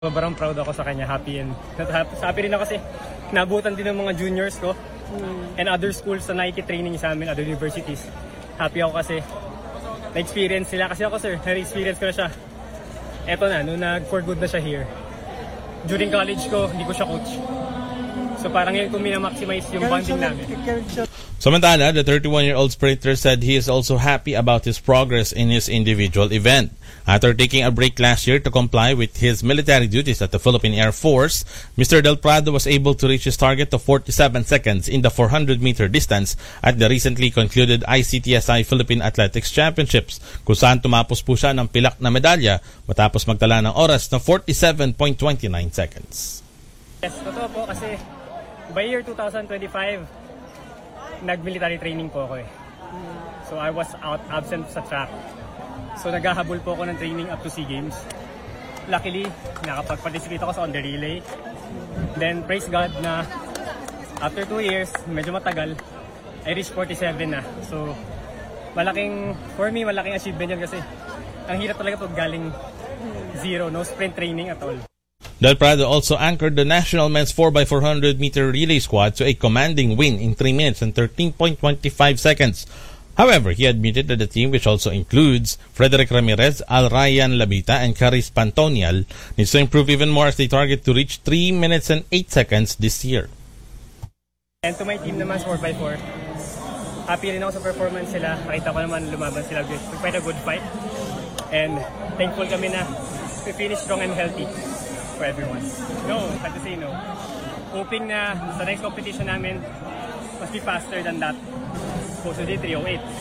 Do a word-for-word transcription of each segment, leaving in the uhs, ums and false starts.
Sobrang proud ako sa kanya, happy and happy rin ako kasi nabutan din ng mga juniors ko and other schools na nakikitraining sa amin, other universities. Happy ako kasi na-experience sila. Kasi ako sir, na-experience ko na siya. Eto na, nung nag-for good na siya here. During college ko, hindi ko siya coach. So parang ngayon ko minamaximize yung bonding namin. Samantala, the thirty-one-year-old sprinter said he is also happy about his progress in his individual event. After taking a break last year to comply with his military duties at the Philippine Air Force, Mister Del Prado was able to reach his target of forty-seven seconds in the four hundred meter distance at the recently concluded I C T S I Philippine Athletics Championships, kung saan tumapos po siya ng pilak na medalya matapos magtala ng oras na forty-seven point two nine seconds. Yes, totoo po kasi by year two thousand twenty-five, nag-military training po ako eh. So I was out absent sa track. So naghahabol po ako ng training up to SEA Games. Luckily, nakapag-participate ako sa on the relay. Then praise God na after two years, medyo matagal, I reached forty-seven na. So malaking, for me, malaking achievement yun kasi ang hirap talaga pag galing zero, no sprint training at all. Del Prado also anchored the national men's four by four hundred meter relay squad to a commanding win in three minutes and thirteen point two five seconds. However, he admitted that the team, which also includes Frederick Ramirez, Al Ryan Labita, and Caris Pantonial, needs to improve even more as they target to reach three minutes and eight seconds this year. And to my team naman, four by four, happy rin ako sa performance sila. Nakita ko naman lumaban sila with quite a good fight. And thankful kami na we finish strong and healthy for everyone. No, I have to say no. Hoping na sa next competition namin, must be faster than that. Supposedly three oh eight.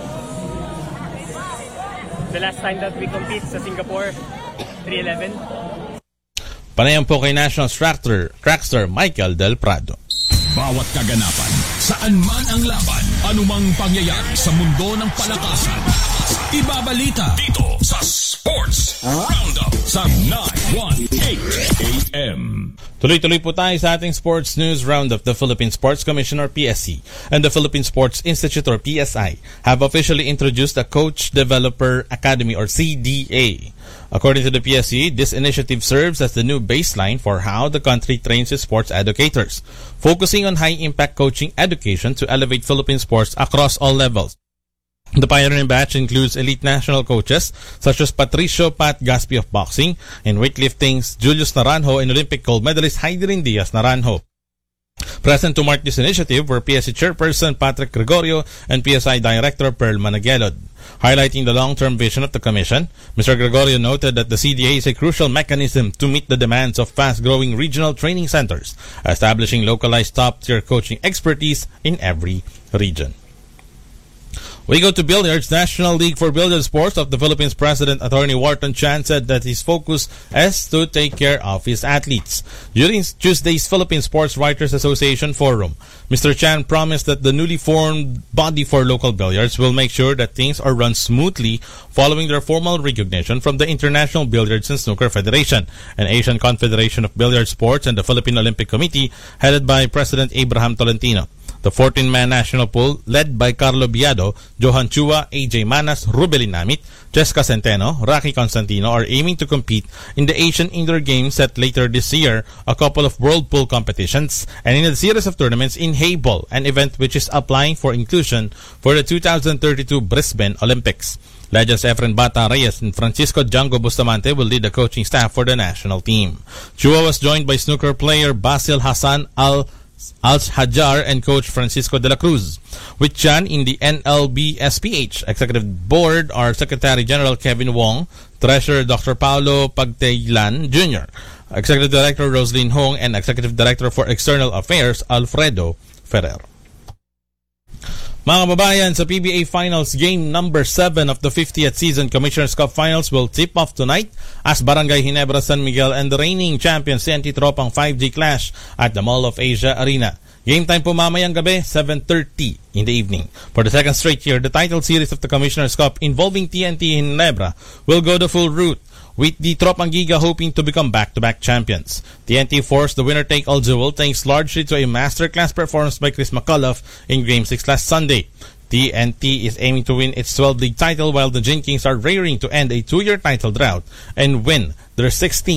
The last time that we compete sa Singapore, three eleven. Panayam po kay National Trackster, Trackster Michael Del Prado. Bawat kaganapan, saan man ang laban, anumang pangyayari sa mundo ng palakasan, ibabalita dito sa Sports Roundup sa nine eighteen A M. Tuloy-tuloy po tayo sa ating Sports News Roundup. The Philippine Sports Commission or P S C and the Philippine Sports Institute or P S I have officially introduced a Coach Developer Academy or C D A. According to the P S C, this initiative serves as the new baseline for how the country trains its sports educators, focusing on high-impact coaching education to elevate Philippine sports across all levels. The pioneering batch includes elite national coaches such as Patricio Pat Gaspi of boxing, and weightlifting's Julius Naranjo and Olympic gold medalist Heidelin Diaz Naranjo. Present to mark this initiative were P S C Chairperson Patrick Gregorio and P S I Director Pearl Managelod. Highlighting the long-term vision of the Commission, Mister Gregorio noted that the C D A is a crucial mechanism to meet the demands of fast-growing regional training centers, establishing localized top-tier coaching expertise in every region. We go to billiards. National League for Billiard Sports of the Philippines President Attorney Wharton Chan said that his focus is to take care of his athletes. During Tuesday's Philippine Sports Writers Association Forum, Mister Chan promised that the newly formed body for local billiards will make sure that things are run smoothly following their formal recognition from the International Billiards and Snooker Federation, an Asian Confederation of Billiard Sports, and the Philippine Olympic Committee headed by President Abraham Tolentino. The fourteen-man national pool, led by Carlo Biado, Johan Chua, A J Manas, Rubelin Namit, Jessica Centeno, Rocky Constantino, are aiming to compete in the Asian Indoor Games set later this year, a couple of World Pool competitions, and in a series of tournaments in Hayball, an event which is applying for inclusion for the two thousand thirty-two Brisbane Olympics. Legends Efren Bata Reyes and Francisco Django Bustamante will lead the coaching staff for the national team. Chua was joined by snooker player Basil Hassan Al Al-Hajar and coach Francisco de la Cruz. With Chan in the N L B S P H Executive Board are Secretary General Kevin Wong, Treasurer Doctor Paulo Pagtaylan Junior, Executive Director Roslyn Hong, and Executive Director for External Affairs Alfredo Ferrer. Mga kababayan, sa P B A Finals Game number seven of the fiftieth Season Commissioner's Cup Finals will tip off tonight as Barangay Ginebra San Miguel and the reigning champions C N T Tropang five G clash at the Mall of Asia Arena. Game time po mamayang gabi, seven thirty in the evening. For the second straight year, the title series of the Commissioner's Cup involving T N T Ginebra will go the full route, with the Tropang Giga hoping to become back-to-back champions. T N T forced the winner-take-all duel thanks largely to a masterclass performance by Chris McCullough in Game six last Sunday. T N T is aiming to win its twelfth league title while the Gin Kings are raring to end a two-year title drought and win their sixteenth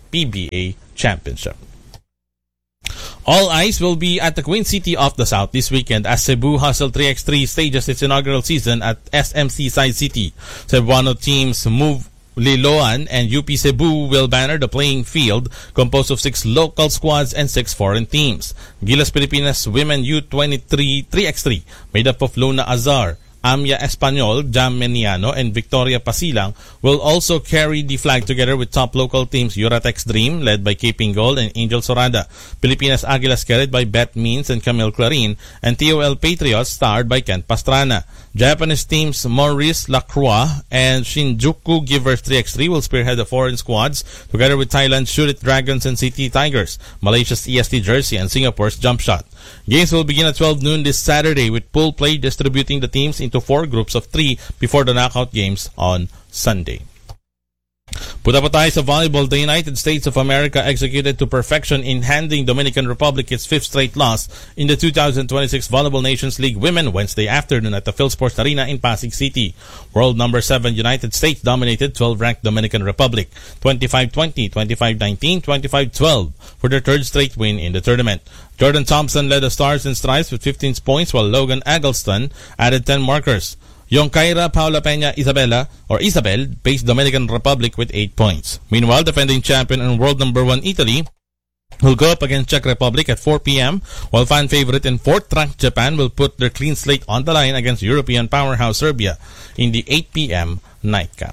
P B A Championship. All eyes will be at the Queen City of the South this weekend as Cebu Hustle three by three stages its inaugural season at S M C Side City. Cebuano teams move Liloan and U P Cebu will banner the playing field composed of six local squads and six foreign teams. Gilas Pilipinas Women U twenty-three three by three made up of Luna Azar, Amia Espanyol, Jam Meniano, and Victoria Pasilang will also carry the flag together with top local teams Uratex Dream, led by Caping Gold and Angel Sorada, Pilipinas Aguilas carried by Beth Means and Camille Clarin, and T O L Patriots starred by Kent Pastrana. Japanese teams Maurice Lacroix and Shinjuku Givers three by three will spearhead the foreign squads together with Thailand's Shoot It Dragons and C T Tigers, Malaysia's E S T Jersey, and Singapore's Jump Shot. Games will begin at twelve noon this Saturday with pool play distributing the teams into four groups of three before the knockout games on Sunday. Punta pa tayo sa volleyball. The United States of America executed to perfection in handing Dominican Republic its fifth straight loss in the two thousand twenty-six Volleyball Nations League Women Wednesday afternoon at the Philsports Arena in Pasig City. World number seven United States dominated twelve-ranked Dominican Republic twenty-five twenty, twenty-five nineteen, twenty-five twelve for their third straight win in the tournament. Jordan Thompson led the Stars and Stripes with fifteen points while Logan Eggleston added ten markers. Yonkaira Paula Peña Isabela, or Isabel, paced Dominican Republic with eight points. Meanwhile, defending champion and world number one Italy will go up against Czech Republic at four p.m., while fan favorite and fourth-ranked Japan will put their clean slate on the line against European powerhouse Serbia in the eight p.m. nightcap.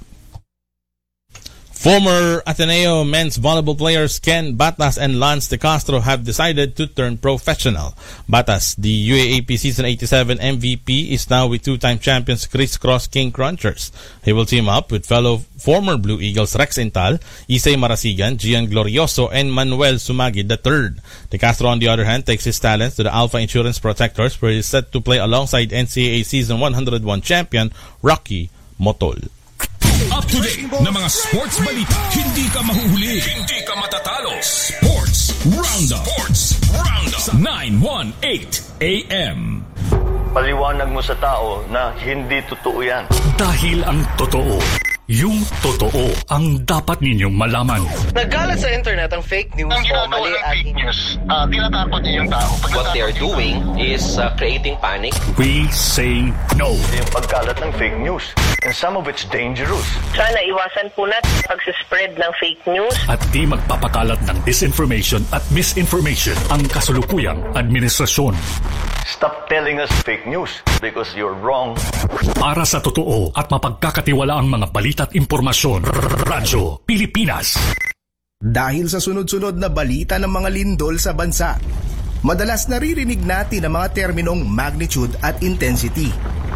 Former Ateneo men's volleyball players Ken Batas and Lance De Castro have decided to turn professional. Batas, the U A A P Season eighty-seven M V P, is now with two-time champions Chris Cross King Crunchers. He will team up with fellow former Blue Eagles Rex Intal, Isay Marasigan, Gian Glorioso, and Manuel Sumagid the third. De Castro, on the other hand, takes his talents to the Alpha Insurance Protectors, where he is set to play alongside N C A A Season one oh one champion Rocky Motol. Up to date na mga sports balita. Hindi ka mahuhuli. Hindi ka matatalo. Sports Roundup. Sports Roundup. nine eighteen A M. Paliwanag mo sa tao na hindi totoo yan. Dahil ang totoo, yung totoo ang dapat ninyong malaman. Nagkalat sa internet ang fake news ang o mali at fake news. Uh, tinatakot niyo yung tao. What they are doing is uh, creating panic. We say no. Yung pagkalat ng fake news. And some of it's dangerous. Sana iwasan po natin pag-spread ng fake news. At di magpapakalat ng disinformation at misinformation ang kasulukuyang administrasyon. Stop telling us fake news because you're wrong. Para sa totoo at mapagkakatiwalaang mga balita at impormasyon, Radyo Pilipinas. Dahil sa sunod-sunod na balita ng mga lindol sa bansa, madalas naririnig natin ang mga terminong magnitude at intensity.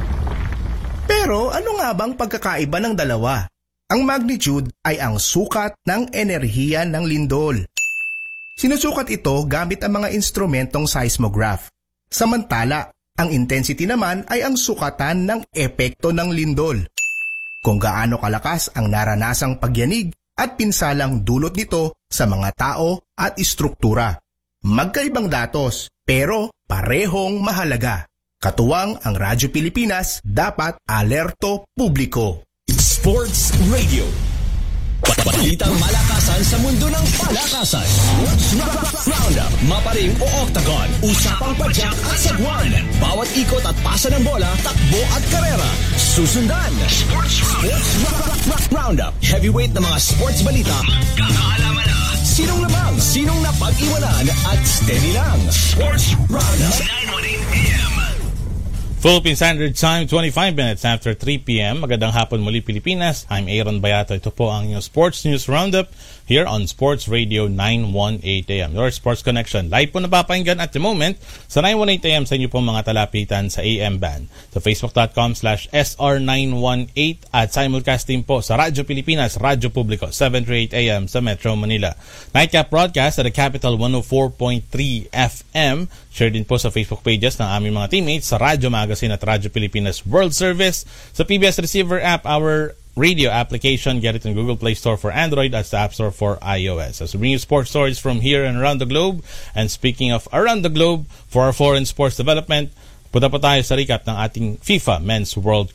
Pero ano nga bang pagkakaiba ng dalawa? Ang magnitude ay ang sukat ng enerhiya ng lindol. Sinusukat ito gamit ang mga instrumentong seismograph. Samantala, ang intensity naman ay ang sukatan ng epekto ng lindol. Kung gaano kalakas ang naranasang pagyanig at pinsalang dulot nito sa mga tao at istruktura. Magkaibang datos, pero parehong mahalaga. Katuwang ang Radyo Pilipinas, dapat alerto publiko. Sports Radio. Balitang malakasan sa mundo ng palakasan. Roundup, maparing o octagon, usapang padyak at sagwan. Bawat ikot at pasa ng bola, takbo at karera. Susundan. Sports Roundup. Heavyweight na mga sports balita. Magkakaalaman na. Sinong labang, sinong napag-iwanan at steady lang. Sports Roundup. nine eighteen A M. Philippine Standard Time, twenty-five minutes after three p.m. Magandang hapon muli Pilipinas. I'm Aaron Bayato. Ito po ang inyong Sports News Roundup here on Sports Radio nine eighteen A M. Your Sports Connection. Live po napapakinggan at the moment sa nine eighteen A M sa inyo pong mga talapitan sa A M band. Sa facebook.com slash SR nine eighteen at simulcast din po sa Radyo Pilipinas, Radyo Publiko, seven to eight A M sa Metro Manila. Nightcap broadcast at the Capital one oh four point three F M. Share din po sa Facebook pages ng aming mga teammates sa Radyo Magazine at Radyo Pilipinas World Service. Sa P B S Receiver app, our radio application, get it in Google Play Store for Android at sa App Store for iOS. As we bring you sports stories from here and around the globe. And speaking of around the globe, for our foreign sports development, punta po tayo sa recap ng ating FIFA Men's World Cup.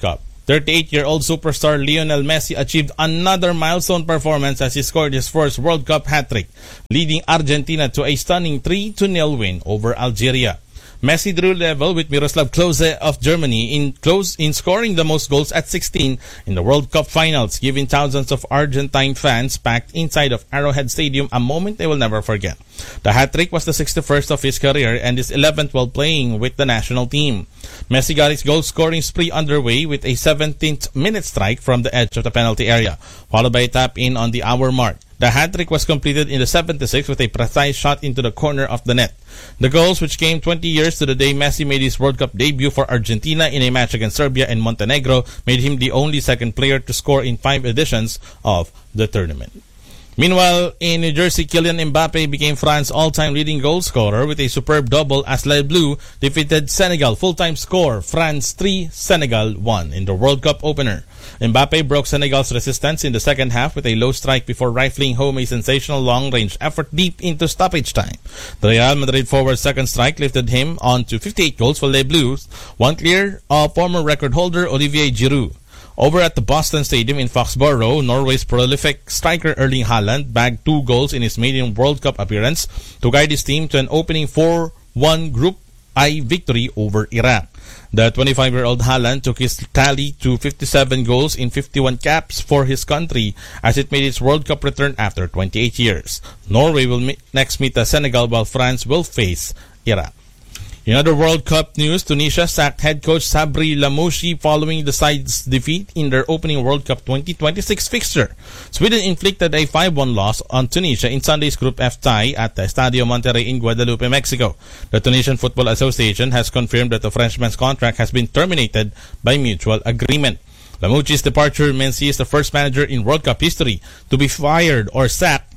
thirty-eight-year-old superstar Lionel Messi achieved another milestone performance as he scored his first World Cup hat-trick, leading Argentina to a stunning three to nil win over Algeria. Messi drew level with Miroslav Klose of Germany in close in scoring the most goals at sixteen in the World Cup finals, giving thousands of Argentine fans packed inside of Arrowhead Stadium a moment they will never forget. The hat-trick was the sixty-first of his career and his eleventh while playing with the national team. Messi got his goal-scoring spree underway with a seventeenth minute strike from the edge of the penalty area, followed by a tap-in on the hour mark. The hat-trick was completed in the seventy-sixth with a precise shot into the corner of the net. The goals, which came twenty years to the day Messi made his World Cup debut for Argentina in a match against Serbia and Montenegro, made him the only second player to score in five editions of the tournament. Meanwhile, in New Jersey, Kylian Mbappe became France's all-time leading goal scorer with a superb double as Les Bleus defeated Senegal. Full-time score, France three, Senegal one in the World Cup opener. Mbappe broke Senegal's resistance in the second half with a low strike before rifling home a sensational long-range effort deep into stoppage time. The Real Madrid forward's second strike lifted him on to fifty-eight goals for Les Bleus, one clear of former record holder Olivier Giroud. Over at the Boston Stadium in Foxborough, Norway's prolific striker Erling Haaland bagged two goals in his maiden World Cup appearance to guide his team to an opening four one Group I victory over Iraq. The twenty-five-year-old Haaland took his tally to fifty-seven goals in fifty-one caps for his country as it made its World Cup return after twenty-eight years. Norway will meet, next meet Senegal while France will face Iraq. In other World Cup news, Tunisia sacked head coach Sabri Lamouchi following the side's defeat in their opening World Cup twenty twenty-six fixture. Sweden inflicted a five one loss on Tunisia in Sunday's Group F tie at the Estadio Monterrey in Guadalupe, Mexico. The Tunisian Football Association has confirmed that the Frenchman's contract has been terminated by mutual agreement. Lamouchi's departure means he is the first manager in World Cup history to be fired or sacked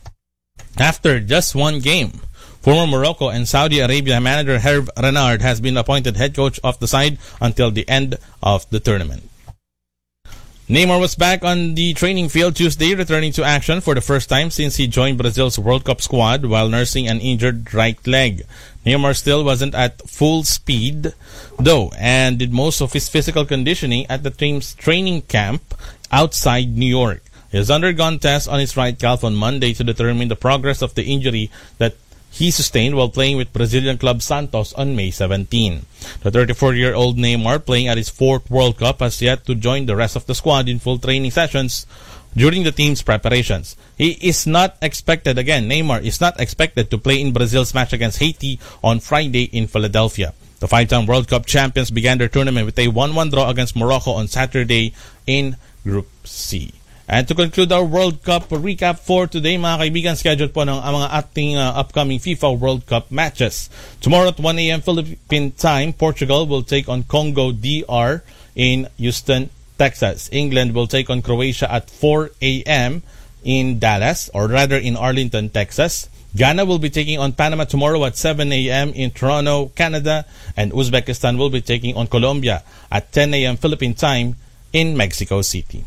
after just one game. Former Morocco and Saudi Arabia manager Hervé Renard has been appointed head coach of the side until the end of the tournament. Neymar was back on the training field Tuesday, returning to action for the first time since he joined Brazil's World Cup squad while nursing an injured right leg. Neymar still wasn't at full speed, though, and did most of his physical conditioning at the team's training camp outside New York. He has undergone tests on his right calf on Monday to determine the progress of the injury that he sustained while playing with Brazilian club Santos on May seventeenth. The thirty-four-year-old Neymar, playing at his fourth World Cup, has yet to join the rest of the squad in full training sessions during the team's preparations. He is not expected, again, Neymar is not expected to play in Brazil's match against Haiti on Friday in Philadelphia. The five-time World Cup champions began their tournament with a one one draw against Morocco on Saturday in Group C. And to conclude our World Cup recap for today, mga kaibigan, scheduled po ng ang mga ating uh, upcoming FIFA World Cup matches. Tomorrow at one a.m. Philippine time, Portugal will take on Congo D R in Houston, Texas. England will take on Croatia at four a.m. in Dallas, or rather in Arlington, Texas. Ghana will be taking on Panama tomorrow at seven a.m. in Toronto, Canada. And Uzbekistan will be taking on Colombia at ten a.m. Philippine time in Mexico City.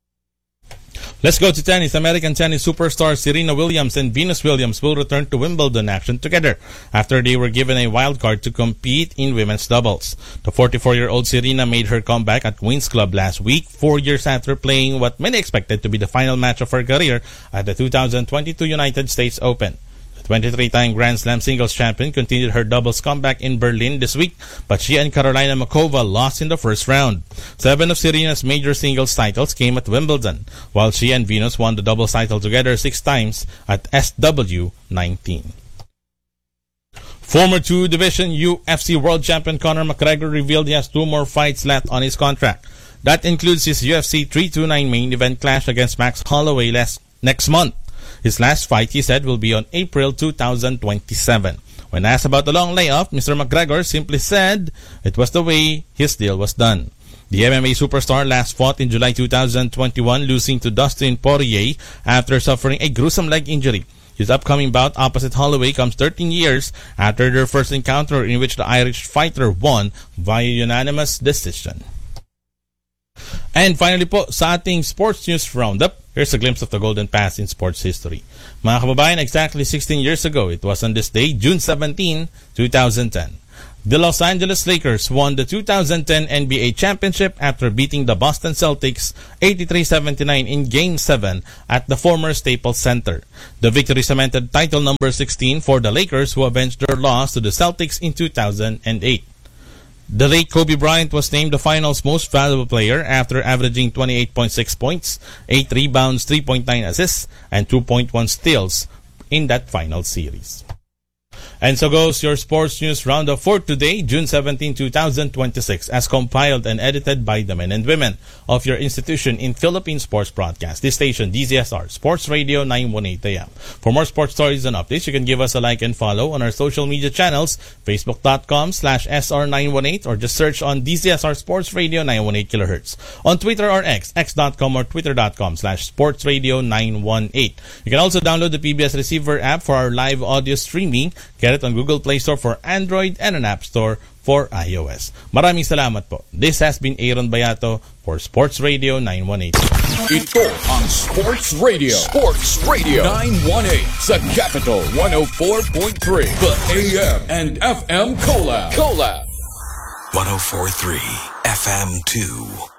Let's go to tennis. American tennis superstars Serena Williams and Venus Williams will return to Wimbledon action together after they were given a wild card to compete in women's doubles. The forty-four-year-old Serena made her comeback at Queen's Club last week, four years after playing what many expected to be the final match of her career at the two thousand twenty-two United States Open. twenty-three-time Grand Slam singles champion continued her doubles comeback in Berlin this week, but she and Karolina Muchova lost in the first round. Seven of Serena's major singles titles came at Wimbledon, while she and Venus won the doubles title together six times at S W nineteen. Former two-division U F C world champion Conor McGregor revealed he has two more fights left on his contract. That includes his U F C three twenty-nine main event clash against Max Holloway last, next month. His last fight, he said, will be on April two thousand twenty-seven. When asked about the long layoff, Mister McGregor simply said it was the way his deal was done. The M M A superstar last fought in July two thousand twenty-one, losing to Dustin Poirier after suffering a gruesome leg injury. His upcoming bout opposite Holloway comes thirteen years after their first encounter, in which the Irish fighter won via unanimous decision. And finally po, sa ating sports news roundup, here's a glimpse of the golden past in sports history. Mga kababayan, exactly sixteen years ago, it was on this day, June seventeenth, two thousand ten. The Los Angeles Lakers won the two thousand ten N B A championship after beating the Boston Celtics eighty-three seventy-nine in Game seven at the former Staples Center. The victory cemented title number sixteen for the Lakers, who avenged their loss to the Celtics in two thousand eight. The late Kobe Bryant was named the finals most valuable player after averaging twenty-eight point six points, eight rebounds, three point nine assists, and two point one steals in that final series. And so goes your sports news roundup for today, June seventeenth, twenty twenty-six, as compiled and edited by the men and women of your institution in Philippine Sports Broadcast. This station, D Z S R, Sports Radio nine eighteen A M. For more sports stories and updates, you can give us a like and follow on our social media channels, facebook.com slash SR918, or just search on D Z S R Sports Radio nine eighteen kilohertz. On Twitter or X, x dot com or twitter.com slash Sports Radio nine eighteen. You can also download the P B S Receiver app for our live audio streaming. Get it on Google Play Store for Android and an App Store for iOS. Maraming salamat po. This has been Aaron Bayato for Sports Radio nine eighteen. Ito ang Sports Radio. Sports Radio nine eighteen sa Capital one oh four point three. The A M and F M Collab. Collab. one oh four point three F M two.